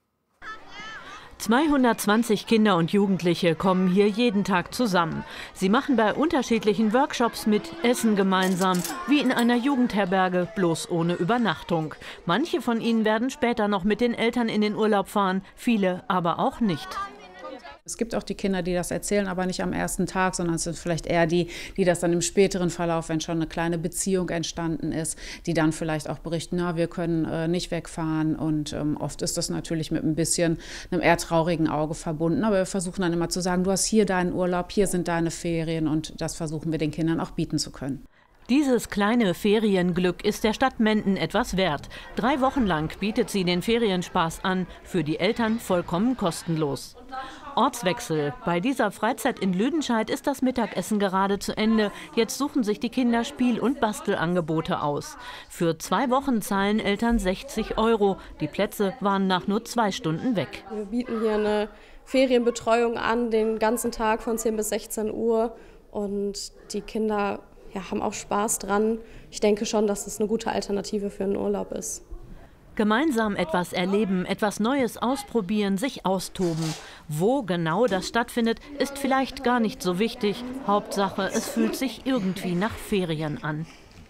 zweihundertzwanzig Kinder und Jugendliche kommen hier jeden Tag zusammen. Sie machen bei unterschiedlichen Workshops mit, essen gemeinsam, wie in einer Jugendherberge, bloß ohne Übernachtung. Manche von ihnen werden später noch mit den Eltern in den Urlaub fahren, viele aber auch nicht. Es gibt auch die Kinder, die das erzählen, aber nicht am ersten Tag, sondern es sind vielleicht eher die, die das dann im späteren Verlauf, wenn schon eine kleine Beziehung entstanden ist, die dann vielleicht auch berichten, na, wir können äh, nicht wegfahren. Und ähm, oft ist das natürlich mit ein bisschen einem eher traurigen Auge verbunden. Aber wir versuchen dann immer zu sagen, du hast hier deinen Urlaub, hier sind deine Ferien und das versuchen wir den Kindern auch bieten zu können. Dieses kleine Ferienglück ist der Stadt Menden etwas wert. Drei Wochen lang bietet sie den Ferienspaß an, für die Eltern vollkommen kostenlos. Ortswechsel. Bei dieser Freizeit in Lüdenscheid ist das Mittagessen gerade zu Ende. Jetzt suchen sich die Kinder Spiel- und Bastelangebote aus. Für zwei Wochen zahlen Eltern sechzig Euro. Die Plätze waren nach nur zwei Stunden weg. Wir bieten hier eine Ferienbetreuung an, den ganzen Tag von zehn bis sechzehn Uhr. Und die Kinder ja, haben auch Spaß dran. Ich denke schon, dass es eine gute Alternative für einen Urlaub ist. Gemeinsam etwas erleben, etwas Neues ausprobieren, sich austoben. Wo genau das stattfindet, ist vielleicht gar nicht so wichtig. Hauptsache, es fühlt sich irgendwie nach Ferien an.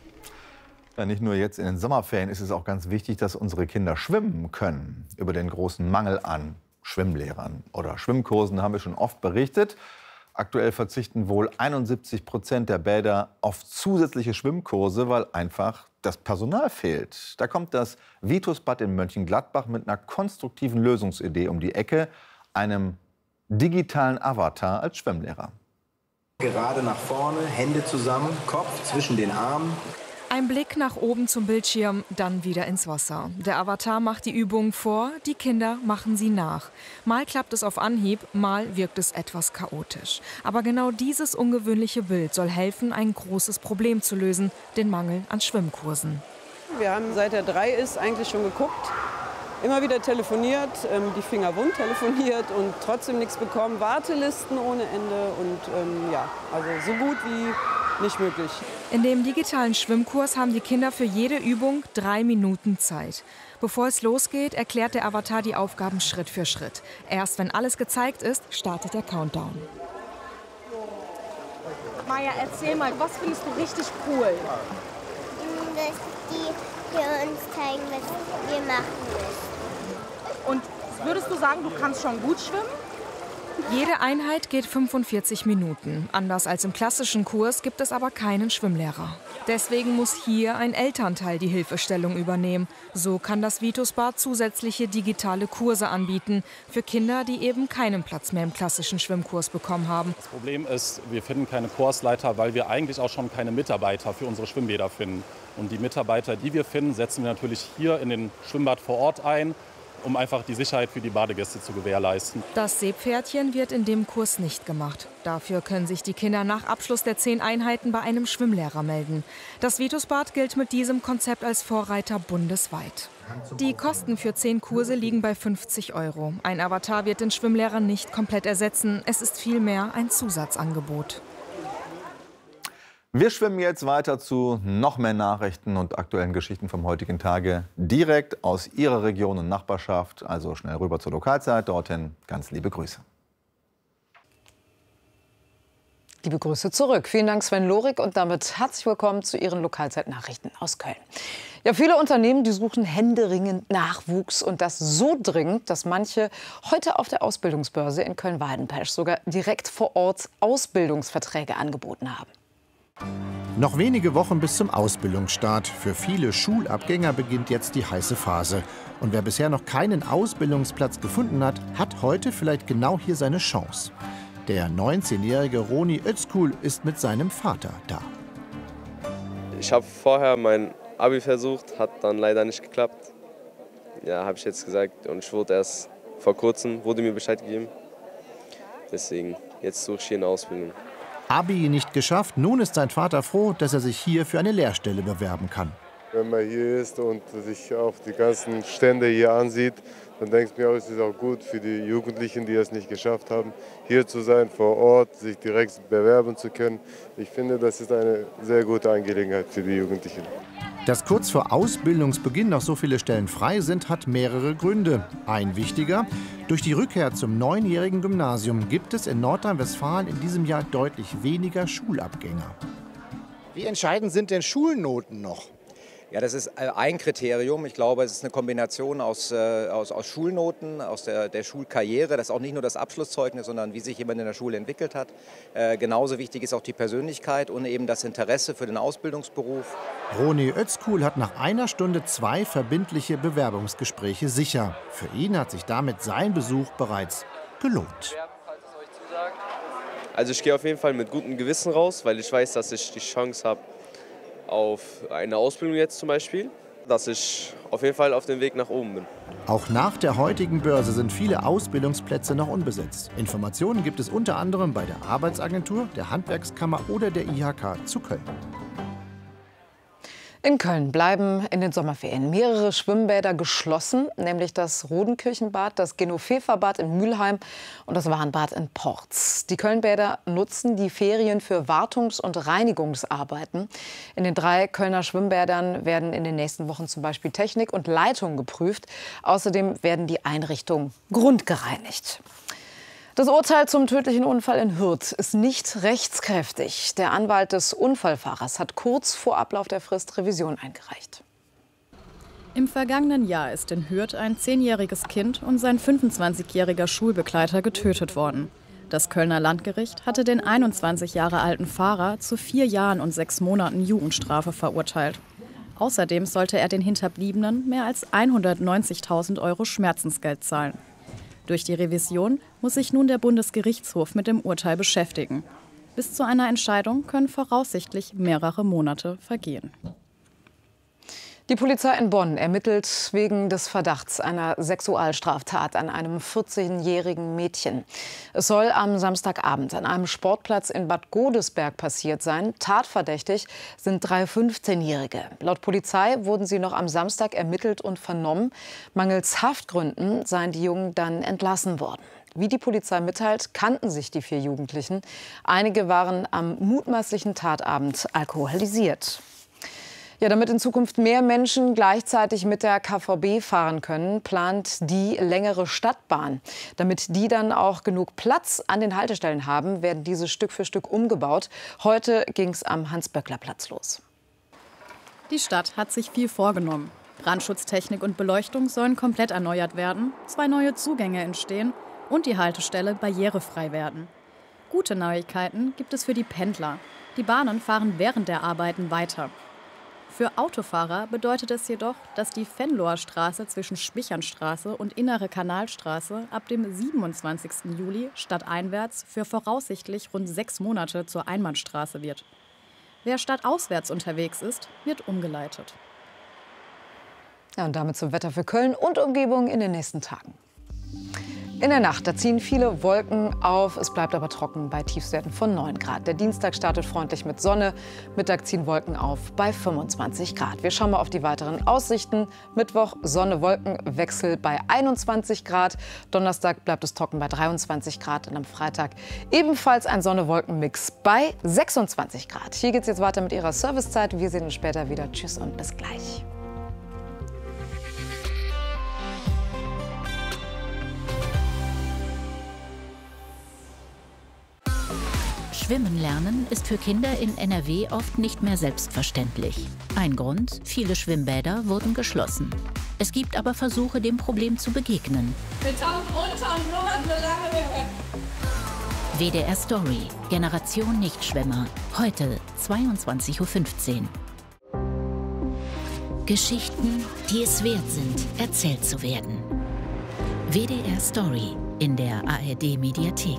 Ja, nicht nur jetzt in den Sommerferien ist es auch ganz wichtig, dass unsere Kinder schwimmen können. Über den großen Mangel an Schwimmlehrern oder Schwimmkursen haben wir schon oft berichtet. Aktuell verzichten wohl einundsiebzig Prozent der Bäder auf zusätzliche Schwimmkurse, weil einfach das Personal fehlt. Da kommt das Vitusbad in Mönchengladbach mit einer konstruktiven Lösungsidee um die Ecke, einem digitalen Avatar als Schwimmlehrer. Gerade nach vorne, Hände zusammen, Kopf zwischen den Armen. Ein Blick nach oben zum Bildschirm, dann wieder ins Wasser. Der Avatar macht die Übungen vor, die Kinder machen sie nach. Mal klappt es auf Anhieb, mal wirkt es etwas chaotisch. Aber genau dieses ungewöhnliche Bild soll helfen, ein großes Problem zu lösen, den Mangel an Schwimmkursen. Wir haben, seit er drei ist, eigentlich schon geguckt, immer wieder telefoniert, die Finger wund telefoniert und trotzdem nichts bekommen. Wartelisten ohne Ende und ähm, ja, also so gut wie nicht möglich. In dem digitalen Schwimmkurs haben die Kinder für jede Übung drei Minuten Zeit. Bevor es losgeht, erklärt der Avatar die Aufgaben Schritt für Schritt. Erst wenn alles gezeigt ist, startet der Countdown. Maja, erzähl mal, was findest du richtig cool? Dass die für uns zeigen, was wir machen müssen. Und würdest du sagen, du kannst schon gut schwimmen? Jede Einheit geht fünfundvierzig Minuten. Anders als im klassischen Kurs gibt es aber keinen Schwimmlehrer. Deswegen muss hier ein Elternteil die Hilfestellung übernehmen. So kann das Vitusbad zusätzliche digitale Kurse anbieten für Kinder, die eben keinen Platz mehr im klassischen Schwimmkurs bekommen haben. Das Problem ist, wir finden keine Kursleiter, weil wir eigentlich auch schon keine Mitarbeiter für unsere Schwimmbäder finden. Und die Mitarbeiter, die wir finden, setzen wir natürlich hier in den Schwimmbad vor Ort ein. um einfach die Sicherheit für die Badegäste zu gewährleisten. Das Seepferdchen wird in dem Kurs nicht gemacht. Dafür können sich die Kinder nach Abschluss der zehn Einheiten bei einem Schwimmlehrer melden. Das Vitusbad gilt mit diesem Konzept als Vorreiter bundesweit. Die Kosten für zehn Kurse liegen bei fünfzig Euro. Ein Avatar wird den Schwimmlehrer nicht komplett ersetzen. Es ist vielmehr ein Zusatzangebot. Wir schwimmen jetzt weiter zu noch mehr Nachrichten und aktuellen Geschichten vom heutigen Tage. Direkt aus Ihrer Region und Nachbarschaft. Also schnell rüber zur Lokalzeit. Dorthin ganz liebe Grüße. Liebe Grüße zurück. Vielen Dank, Sven Lorik. Und damit herzlich willkommen zu Ihren Lokalzeit-Nachrichten aus Köln. Ja, viele Unternehmen, die suchen händeringend Nachwuchs. Und das so dringend, dass manche heute auf der Ausbildungsbörse in Köln-Weidenpesch sogar direkt vor Ort Ausbildungsverträge angeboten haben. Noch wenige Wochen bis zum Ausbildungsstart. Für viele Schulabgänger beginnt jetzt die heiße Phase. Und wer bisher noch keinen Ausbildungsplatz gefunden hat, hat heute vielleicht genau hier seine Chance. Der neunzehnjährige Roni Özkul ist mit seinem Vater da. Ich habe vorher mein Abi versucht, hat dann leider nicht geklappt. Ja, habe ich jetzt gesagt und ich wurde erst vor kurzem, wurde mir Bescheid gegeben. Deswegen, jetzt suche ich hier eine Ausbildung. Abi nicht geschafft, nun ist sein Vater froh, dass er sich hier für eine Lehrstelle bewerben kann. Wenn man hier ist und sich auch die ganzen Stände hier ansieht, dann denke ich mir, es ist auch gut für die Jugendlichen, die es nicht geschafft haben, hier zu sein, vor Ort, sich direkt bewerben zu können. Ich finde, das ist eine sehr gute Angelegenheit für die Jugendlichen. Dass kurz vor Ausbildungsbeginn noch so viele Stellen frei sind, hat mehrere Gründe. Ein wichtiger: Durch die Rückkehr zum neunjährigen Gymnasium gibt es in Nordrhein-Westfalen in diesem Jahr deutlich weniger Schulabgänger. Wie entscheidend sind denn Schulnoten noch? Ja, das ist ein Kriterium. Ich glaube, es ist eine Kombination aus, äh, aus, aus Schulnoten, aus der, der Schulkarriere. Das ist auch nicht nur das Abschlusszeugnis, sondern wie sich jemand in der Schule entwickelt hat. Äh, genauso wichtig ist auch die Persönlichkeit und eben das Interesse für den Ausbildungsberuf. Roni Özkul hat nach einer Stunde zwei verbindliche Bewerbungsgespräche sicher. Für ihn hat sich damit sein Besuch bereits gelohnt. Also ich gehe auf jeden Fall mit gutem Gewissen raus, weil ich weiß, dass ich die Chance habe auf eine Ausbildung jetzt zum Beispiel, dass ich auf jeden Fall auf dem Weg nach oben bin. Auch nach der heutigen Börse sind viele Ausbildungsplätze noch unbesetzt. Informationen gibt es unter anderem bei der Arbeitsagentur, der Handwerkskammer oder der I H K zu Köln. In Köln bleiben in den Sommerferien mehrere Schwimmbäder geschlossen, nämlich das Rodenkirchenbad, das Genoveverbad in Mülheim und das Warnbad in Porz. Die Kölnbäder nutzen die Ferien für Wartungs- und Reinigungsarbeiten. In den drei Kölner Schwimmbädern werden in den nächsten Wochen zum Beispiel Technik und Leitung geprüft. Außerdem werden die Einrichtungen grundgereinigt. Das Urteil zum tödlichen Unfall in Hürth ist nicht rechtskräftig. Der Anwalt des Unfallfahrers hat kurz vor Ablauf der Frist Revision eingereicht. Im vergangenen Jahr ist in Hürth ein zehnjähriges Kind und sein fünfundzwanzigjähriger Schulbegleiter getötet worden. Das Kölner Landgericht hatte den einundzwanzig Jahre alten Fahrer zu vier Jahren und sechs Monaten Jugendstrafe verurteilt. Außerdem sollte er den Hinterbliebenen mehr als hundertneunzigtausend Euro Schmerzensgeld zahlen. Durch die Revision muss sich nun der Bundesgerichtshof mit dem Urteil beschäftigen. Bis zu einer Entscheidung können voraussichtlich mehrere Monate vergehen. Die Polizei in Bonn ermittelt wegen des Verdachts einer Sexualstraftat an einem vierzehnjährigen Mädchen. Es soll am Samstagabend an einem Sportplatz in Bad Godesberg passiert sein. Tatverdächtig sind drei fünfzehnjährige. Laut Polizei wurden sie noch am Samstag ermittelt und vernommen. Mangels Haftgründen seien die Jungen dann entlassen worden. Wie die Polizei mitteilt, kannten sich die vier Jugendlichen. Einige waren am mutmaßlichen Tatabend alkoholisiert. Ja, damit in Zukunft mehr Menschen gleichzeitig mit der K V B fahren können, plant die längere Stadtbahn. Damit die dann auch genug Platz an den Haltestellen haben, werden diese Stück für Stück umgebaut. Heute ging es am Hans-Böckler-Platz los. Die Stadt hat sich viel vorgenommen. Brandschutztechnik und Beleuchtung sollen komplett erneuert werden, zwei neue Zugänge entstehen und die Haltestelle barrierefrei werden. Gute Neuigkeiten gibt es für die Pendler. Die Bahnen fahren während der Arbeiten weiter. Für Autofahrer bedeutet es jedoch, dass die Venloer Straße zwischen Spichernstraße und Innere Kanalstraße ab dem siebenundzwanzigsten Juli stadteinwärts für voraussichtlich rund sechs Monate zur Einbahnstraße wird. Wer stadtauswärts unterwegs ist, wird umgeleitet. Ja, und damit zum Wetter für Köln und Umgebung in den nächsten Tagen. In der Nacht, da ziehen viele Wolken auf, es bleibt aber trocken bei Tiefstwerten von neun Grad. Der Dienstag startet freundlich mit Sonne, Mittag ziehen Wolken auf bei fünfundzwanzig Grad. Wir schauen mal auf die weiteren Aussichten. Mittwoch Sonne-Wolken-Wechsel bei einundzwanzig Grad, Donnerstag bleibt es trocken bei dreiundzwanzig Grad und am Freitag ebenfalls ein Sonne-Wolken-Mix bei sechsundzwanzig Grad. Hier geht es jetzt weiter mit Ihrer Servicezeit. Wir sehen uns später wieder. Tschüss und bis gleich. Schwimmen lernen ist für Kinder in N R W oft nicht mehr selbstverständlich. Ein Grund: viele Schwimmbäder wurden geschlossen. Es gibt aber Versuche, dem Problem zu begegnen. Mit Tauchen runter und nur eine lange Höhe. W D R Story, Generation Nichtschwimmer. Heute zweiundzwanzig Uhr fünfzehn. Geschichten, die es wert sind, erzählt zu werden. W D R Story in der A R D Mediathek.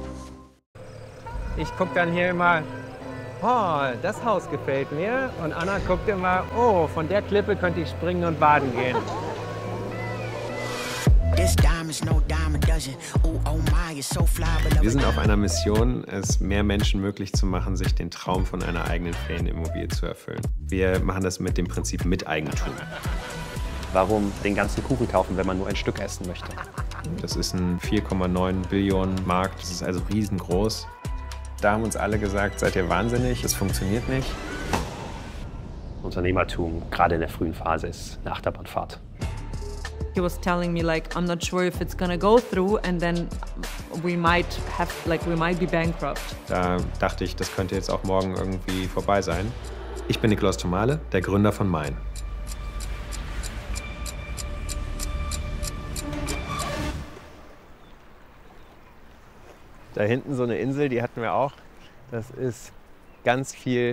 Ich gucke dann hier immer, oh, das Haus gefällt mir. Und Anna guckt immer, oh, von der Klippe könnte ich springen und baden gehen. Wir sind auf einer Mission, es mehr Menschen möglich zu machen, sich den Traum von einer eigenen Ferienimmobilie zu erfüllen. Wir machen das mit dem Prinzip Miteigentum. Warum den ganzen Kuchen kaufen, wenn man nur ein Stück essen möchte? Das ist ein vier Komma neun Billionen Markt, das ist also riesengroß. Da haben uns alle gesagt, seid ihr wahnsinnig, das funktioniert nicht. Unternehmertum, gerade in der frühen Phase, ist eine Achterbahnfahrt. He was telling me like I'm not sure if it's gonna go through and then we might have like we might be bankrupt. Da dachte ich, das könnte jetzt auch morgen irgendwie vorbei sein. Ich bin Nikolaus Tomale, der Gründer von Main. Da hinten so eine Insel, die hatten wir auch. Das ist ganz viel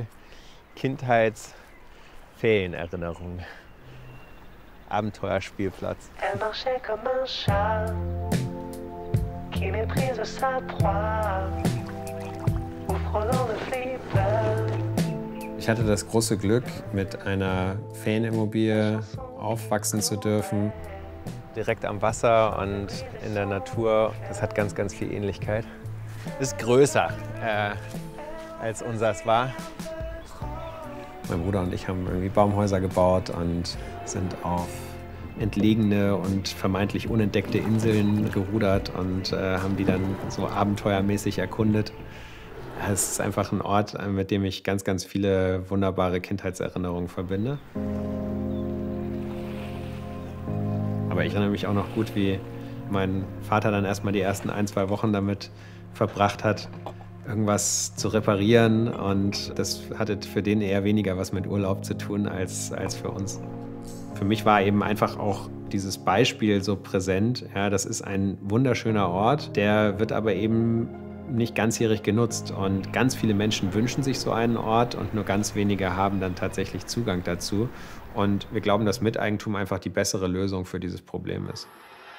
Kindheitsferienerinnerung. Abenteuerspielplatz. Ich hatte das große Glück, mit einer Ferienimmobilie aufwachsen zu dürfen. Direkt am Wasser und in der Natur. Das hat ganz, ganz viel Ähnlichkeit. Ist größer äh, als unseres war. Mein Bruder und ich haben irgendwie Baumhäuser gebaut und sind auf entlegene und vermeintlich unentdeckte Inseln gerudert und äh, haben die dann so abenteuermäßig erkundet. Es ist einfach ein Ort, mit dem ich ganz, ganz viele wunderbare Kindheitserinnerungen verbinde. Aber ich erinnere mich auch noch gut, wie mein Vater dann erst mal die ersten ein, zwei Wochen damit verbracht hat, irgendwas zu reparieren. Und das hatte für den eher weniger was mit Urlaub zu tun als, als für uns. Für mich war eben einfach auch dieses Beispiel so präsent. Ja, das ist ein wunderschöner Ort, der wird aber eben nicht ganzjährig genutzt. Und ganz viele Menschen wünschen sich so einen Ort und nur ganz wenige haben dann tatsächlich Zugang dazu. Und wir glauben, dass Miteigentum einfach die bessere Lösung für dieses Problem ist.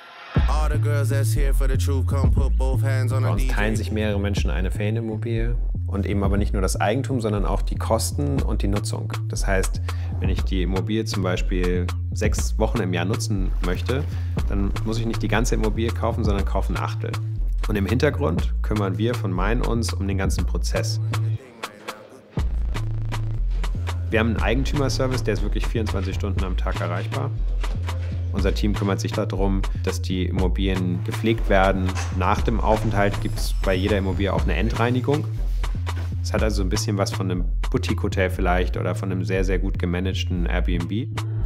Bei uns teilen sich mehrere Menschen eine Ferienimmobilie und eben aber nicht nur das Eigentum, sondern auch die Kosten und die Nutzung. Das heißt, wenn ich die Immobilie zum Beispiel sechs Wochen im Jahr nutzen möchte, dann muss ich nicht die ganze Immobilie kaufen, sondern kaufe ein Achtel. Und im Hintergrund kümmern wir von Main uns um den ganzen Prozess. Wir haben einen Eigentümerservice, der ist wirklich vierundzwanzig Stunden am Tag erreichbar. Unser Team kümmert sich darum, dass die Immobilien gepflegt werden. Nach dem Aufenthalt gibt es bei jeder Immobilie auch eine Endreinigung. Es hat also ein bisschen was von einem Boutique-Hotel vielleicht oder von einem sehr, sehr gut gemanagten Airbnb.